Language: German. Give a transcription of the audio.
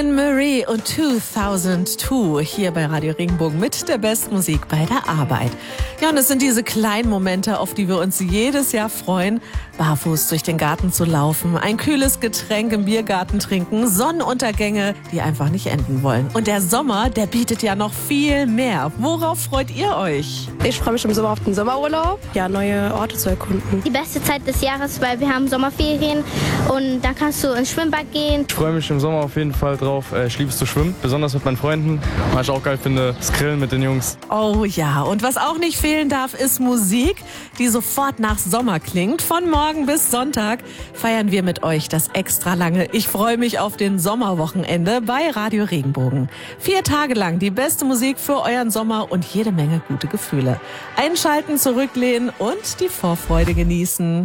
Anne-Marie und 2002 hier bei Radio Regenbogen mit der besten Musik bei der Arbeit. Ja, und es sind diese kleinen Momente, auf die wir uns jedes Jahr freuen, barfuß durch den Garten zu laufen, ein kühles Getränk im Biergarten trinken, Sonnenuntergänge, die einfach nicht enden wollen. Und der Sommer, der bietet ja noch viel mehr. Worauf freut ihr euch? Ich freue mich im Sommer auf den Sommerurlaub, ja, neue Orte zu erkunden. Die beste Zeit des Jahres, weil wir haben Sommerferien und dann kannst du ins Schwimmbad gehen. Ich freue mich im Sommer auf jeden Fall drauf. Ich liebe es zu schwimmen, besonders mit meinen Freunden. Was ich auch geil finde, das Grillen mit den Jungs. Oh ja, und was auch nicht fehlen darf, ist Musik, die sofort nach Sommer klingt. Von morgen bis Sonntag feiern wir mit euch das extra lange Ich freue mich auf den Sommerwochenende bei Radio Regenbogen. 4 Tage lang die beste Musik für euren Sommer und jede Menge gute Gefühle. Einschalten, zurücklehnen und die Vorfreude genießen.